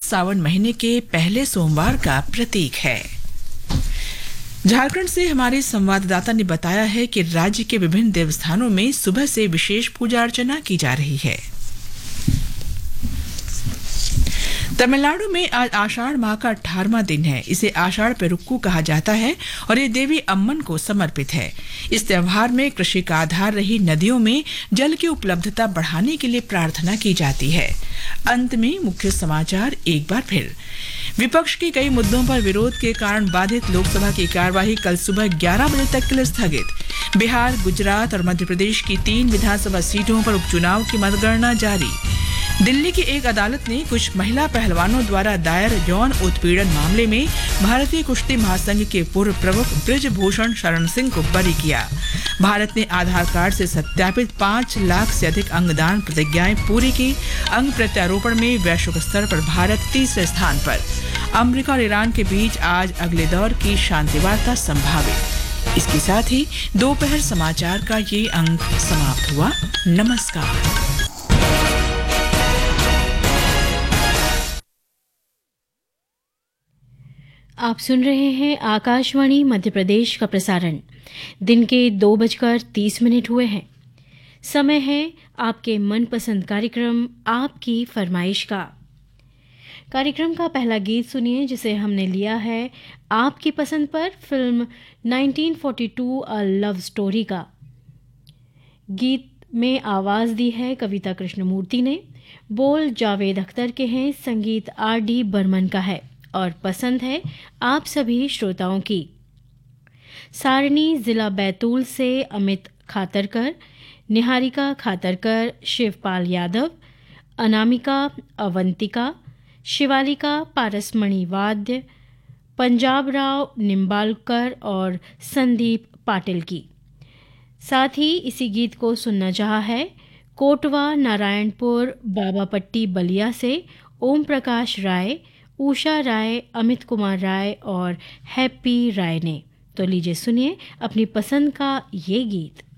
सावन महीने के पहले सोमवार का प्रतीक है। झारखंड से हमारे संवाददाता ने बताया है कि राज्य के विभिन्न देवस्थानों में सुबह से विशेष पूजा अर्चना की जा रही है। तमिलनाडु में आज आषाढ़ माह का 18वां दिन है। इसे आषाढ़ पेरुक्कू कहा जाता है और ये देवी अम्मन को समर्पित है। इस त्योहार में कृषि का आधार रही नदियों में जल की उपलब्धता बढ़ाने के लिए प्रार्थना की जाती है। अंत में मुख्य समाचार एक बार फिर। विपक्ष के कई मुद्दों पर विरोध के कारण बाधित लोकसभा की कार्यवाही कल सुबह 11 बजे तक के लिए स्थगित। बिहार, गुजरात और मध्य प्रदेश की 3 विधानसभा सीटों पर उपचुनाव की मतगणना जारी। दिल्ली की एक अदालत ने कुछ महिला पहलवानों द्वारा दायर यौन उत्पीड़न मामले में भारतीय कुश्ती महासंघ के पूर्व प्रमुख बृजभूषण शरण सिंह को बरी किया। भारत ने आधार कार्ड से सत्यापित 5 लाख से अधिक अंगदान प्रतिज्ञाएं पूरी की। अंग प्रत्यारोपण में वैश्विक स्तर पर भारत तीसरे स्थान पर। अमेरिका और ईरान के बीच आज अगले दौर की शांति वार्ता संभावित। इसके साथ ही दोपहर समाचार का ये अंक समाप्त हुआ। नमस्कार। आप सुन रहे हैं आकाशवाणी मध्य प्रदेश का प्रसारण। दिन के 2:30 हुए हैं। समय है आपके मनपसंद कार्यक्रम आपकी फरमाइश का। कार्यक्रम का पहला गीत सुनिए जिसे हमने लिया है आपकी पसंद पर फिल्म 1942 अ लव स्टोरी का। गीत में आवाज़ दी है कविता कृष्णमूर्ति ने। बोल जावेद अख्तर के हैं, संगीत R.D. बर्मन का है और पसंद है आप सभी श्रोताओं की। सारणी जिला बैतूल से अमित खातरकर, निहारिका खातरकर, शिवपाल यादव, अनामिका, अवंतिका, शिवालिका पारसमणि वाद्य, पंजाब राव निम्बालकर और संदीप पाटिल की। साथ ही इसी गीत को सुनना चाहा है कोटवा नारायणपुर बाबापट्टी बलिया से ओम प्रकाश राय, उषा राय, अमित कुमार राय और हैप्पी राय ने। तो लीजिए सुनिए अपनी पसंद का ये गीत।